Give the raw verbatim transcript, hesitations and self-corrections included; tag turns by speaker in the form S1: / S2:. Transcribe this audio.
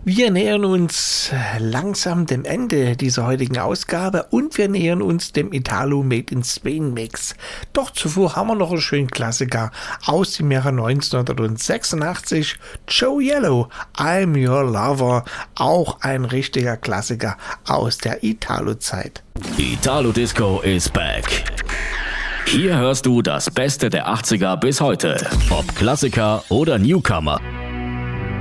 S1: Wir nähern uns langsam dem Ende dieser heutigen Ausgabe und wir nähern uns dem Italo Made in Spain Mix. Doch zuvor haben wir noch einen schönen Klassiker aus dem Jahre neunzehnhundertsechsundachtzig. Joe Yellow, I'm Your Lover, auch ein richtiger Klassiker aus der Italo-Zeit.
S2: Italo Disco is back. Hier hörst du das Beste der achtziger bis heute. Ob Klassiker oder Newcomer.